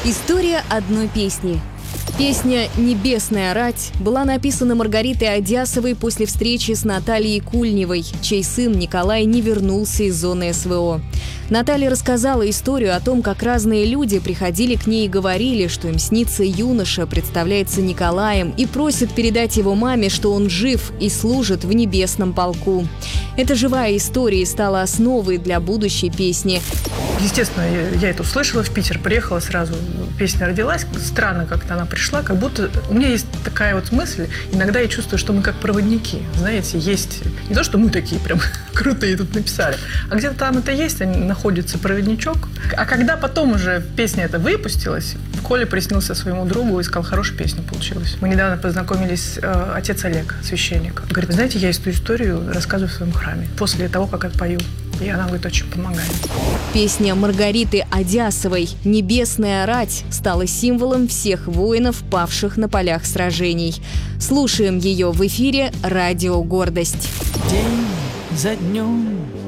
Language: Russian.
История одной песни. Песня «Небесная рать» была написана Маргаритой Одясовой после встречи с Натальей Кульневой, чей сын Николай не вернулся из зоны СВО. Наталья рассказала историю о том, как разные люди приходили к ней и говорили, что им снится юноша, представляется Николаем и просит передать его маме, что он жив и служит в небесном полку. Эта живая история стала основой для будущей песни. Естественно, я это услышала, в Питер приехала сразу, песня родилась. Странно как-то она пришла, как будто у меня есть такая вот мысль. Иногда я чувствую, что мы как проводники, знаете, есть не то, что мы такие прям крутые тут написали, а где-то там это есть, находится проводничок. А когда потом уже песня эта выпустилась, Коля приснился своему другу и сказал, хорошая песня получилась. Мы недавно познакомились, отец Олег, священник. Говорит, знаете, я эту историю рассказываю в своем храме после того, как отпою. И она, говорит, очень помогает. Песня Маргариты Одясовой «Небесная рать» стала символом всех воинов, павших на полях сражений. Слушаем ее в эфире «Радио Гордость». День за днем